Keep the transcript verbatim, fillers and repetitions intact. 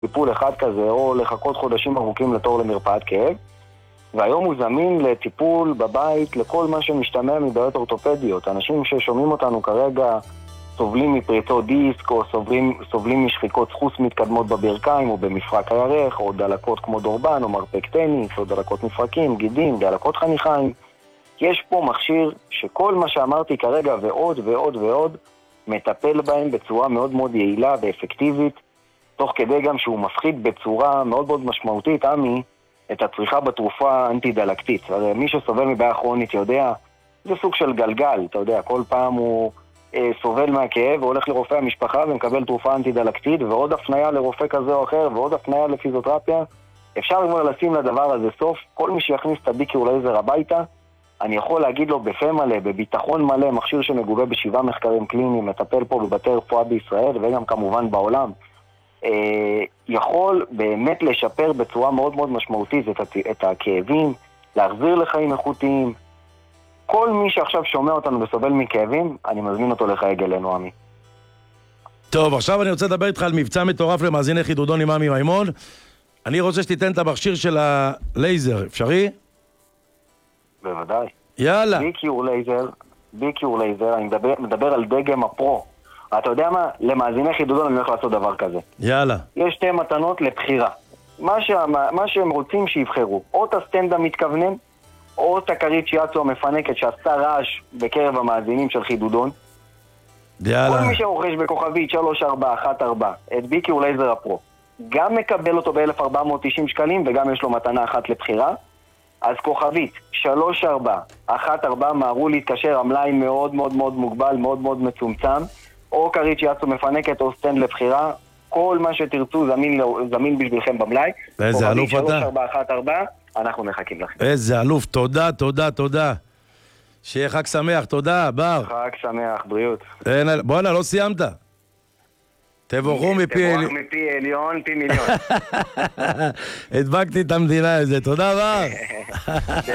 טיפול אחד כזה, או לחכות חודשים ארוכים לתור למרפאת כאב, והיום הוא זמין לטיפול בבית לכל מה שמשתמע מבעיות אורתופדיות. אנשים ששומעים אותנו כרגע סובלים מפריצות דיסק, או סובלים, סובלים משחיקות סחוס מתקדמות בברכיים, או במפרק הירך, או דלקות כמו דורבן, או מרפק טניס, או דלקות מפרקים, גידים, דלקות חניכיים. יש פה מכשיר שכל מה שאמרתי כרגע ועוד ועוד ועוד מטפל בהם בצורה מאוד מאוד יעילה ואפקטיבית, תוך כדי גם שהוא מפחית בצורה מאוד מאוד משמעותית, עמי, את הצריכה בתרופה אנטי-דלקתית. הרי מי שסובל מבעיה כרונית יודע, זה סוג של גלגל, אתה יודע, כל פעם הוא אה, סובל מהכאב והולך לרופא המשפחה ומקבל תרופה אנטי-דלקתית, ועוד הפניה לרופא כזה או אחר, ועוד הפניה לפיזיותרפיה. אפשר כבר לשים לדבר הזה סוף. כל מי שיכניס את הביקיור לייזר הביתה, אני יכול להגיד לו בפה מלא, בביטחון מלא, מכשיר שמגובה בשבעה מחקרים קליניים, מטפל פה בבתי רפואה בישראל וגם כמובן בעולם, אה, יכול באמת לשפר בצורה מאוד מאוד משמעותית את, את הכאבים, להחזיר לחיים איכותיים. כל מי שעכשיו שומע אותנו וסובל מכאבים, אני מזמין אותו לחייג אלינו, עמי. טוב, עכשיו אני רוצה לדבר איתך על מבצע מטורף למאזיני חידודון עם עמי מימון. אני רוצה שתיתן את המכשיר של הלייזר, אפשרי? בוודאי. יאללה. ביקיור לייזר, ביקיור לייזר, אני מדבר, מדבר על דגם הפרו. אתה יודע מה? למאזיני חידודון אני הולך לעשות דבר כזה. יאללה. יש שתי מתנות לבחירה. מה, שה, מה שהם רוצים שיבחרו. או את הסטנד המתכוונן, או את הכרית שיאצו המפנקת שעשתה רעש בקרב המאזינים של חידודון. יאללה. כל מי שרוכש בכוכבית שלוש ארבע אחת ארבע את ביקיור לייזר הפרו, גם מקבל אותו ב-אלף ארבע מאות תשעים שקלים, וגם יש לו מתנה אחת לבחירה. אז כוכבית שלוש ארבע אחת ארבע, מהרו להתקשר, המלאי מאוד מאוד מאוד מוגבל, מאוד מאוד מצומצם, או כרית שיאצו מפנקת או סטנד לבחירה, כל מה שתרצו זמין, זמין בשבילכם במלאי. איזה אלוף אתה. שלוש ארבע אחת ארבע, אנחנו מחכים לכם. איזה אלוף, תודה, תודה, תודה. שיהיה חג שמח, תודה, בר. חג שמח, בריאות. בוא'נה, לא סיימת. תבורכו מפי עליון. תבורך מפי עליון, פי מיליון. הדבקתי את המדינה הזה, תודה בר.